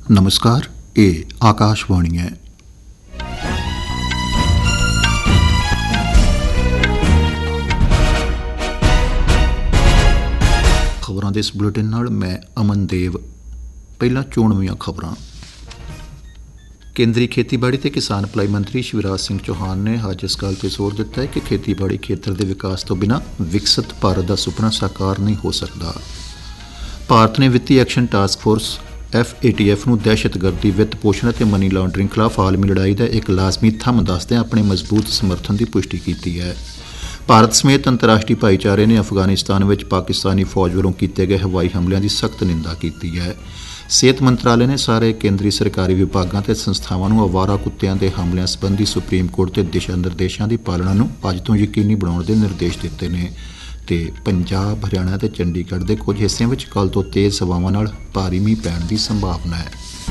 नमस्कार, ये आकाशवाणी है। खबरों के इस बुलेटिन नाल मैं अमन देव। पहला चोणवीं खबरां। केंद्रीय खेतीबाड़ी ते किसान भलाई मंत्री शिवराज सिंह चौहान ने अज इस गल ते जोर दिता है कि खेतीबाड़ी खेत्र के विकास तो बिना विकसित भारत का सुपना साकार नहीं हो सकता। भारत ने वित्तीय एक्शन टास्क फोर्स FATF ਨੂੰ दहशतगर्दी वित्त पोषण ਅਤੇ मनी लॉन्ड्रिंग खिलाफ आलमी लड़ाई का एक लाजमी थंम दसदਿਆਂ अपने मजबूत समर्थन की पुष्टि की है। भारत समेत अंतर्राष्ट्रीय भाईचारे ने अफगानिस्तान में पाकिस्तानी फौज वालों किए गए हवाई हमलों की सख्त निंदा की है। सेहत मंत्रालय ने सारे केंद्रीय सरकारी विभागों ते संस्थावां नूं आवारा कुत्तियां के हमलों संबंधी सुप्रीम कोर्ट के दिशा निर्देशों की पालना नूं अज तों यकीनी बनाउण दे निर्देश दिते ने। ते पंजाब, हरियाणा ते चंडीगढ़ के कुछ हिस्सों में कल तो तेज़ हवावां नाल भारी मींह पैण की संभावना है।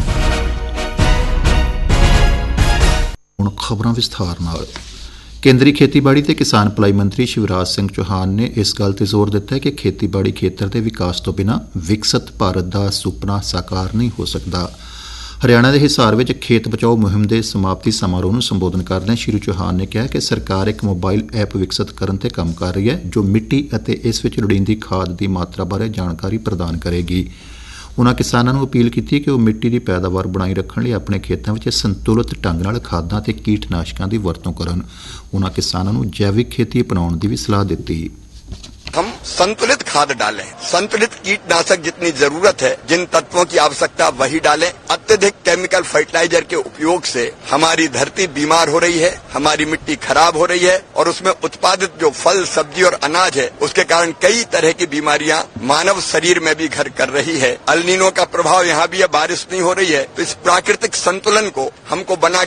हुण खबरां विस्तार नाल। केंद्रीय खेतीबाड़ी ते किसान भलाई मंत्री शिवराज सिंह चौहान ने इस गल ते जोर दिता है कि खेतीबाड़ी खेत्र के विकास तो बिना विकसित भारत का सुपना साकार नहीं हो सकता। हरियाणा के हिसार में खेत बचाओ मुहिम के समाप्ति समारोह में संबोधन करदे श्री चौहान ने कहा कि सरकार एक मोबाइल ऐप विकसित करने ते काम कर रही है जो मिट्टी और इस विच लोड़ींदी खाद की मात्रा बारे जानकारी प्रदान करेगी। उन्होंने किसानों को अपील की कि वह मिट्टी की पैदावार बनाई रखने लिए अपने खेतों में संतुलित ढंग नाल खादां ते कीटनाशकों की वरतों करन। उन्होंने किसानों को जैविक खेती अपनाउण की भी सलाह दी। हम संतुलित खाद डालें, संतुलित कीटनाशक जितनी जरूरत है, जिन तत्वों की आवश्यकता वही डालें। अत्यधिक केमिकल फर्टिलाइजर के उपयोग से हमारी धरती बीमार हो रही है, हमारी मिट्टी खराब हो रही है और उसमें उत्पादित जो फल, सब्जी और अनाज है उसके कारण कई तरह की बीमारियां मानव शरीर में भी घर कर रही है। अल नीनो का प्रभाव यहाँ भी है, बारिश नहीं हो रही है, तो इस प्राकृतिक संतुलन को हमको बना